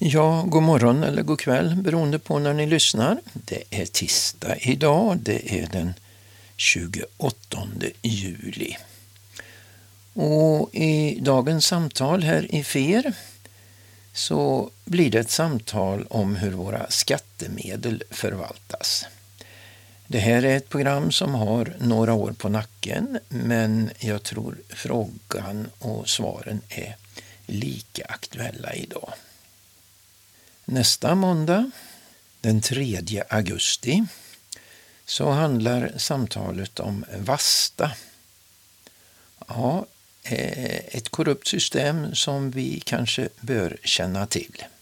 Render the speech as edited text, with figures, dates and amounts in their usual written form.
Ja, god morgon eller god kväll beroende på när ni lyssnar. Det är tisdag idag, det är den 28 juli. Och i dagens samtal här i FER så blir det ett samtal om hur våra skattemedel förvaltas. Det här är ett program som har några år på nacken, men jag tror frågan och svaren är lika aktuella idag. Nästa måndag, den 3 augusti, så handlar samtalet om Vasta. Ja, ett korrupt system som vi kanske bör känna till.